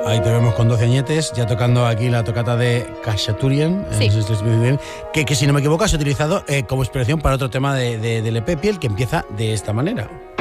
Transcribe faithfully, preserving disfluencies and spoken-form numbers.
Ahí te vemos con doce añetes, ya tocando aquí la tocata de Khachaturian, Sí. eh, no sé si estoy muy bien, que, que si no me equivoco has utilizado eh, como inspiración para otro tema de, de, del E P Piel, que empieza de esta manera.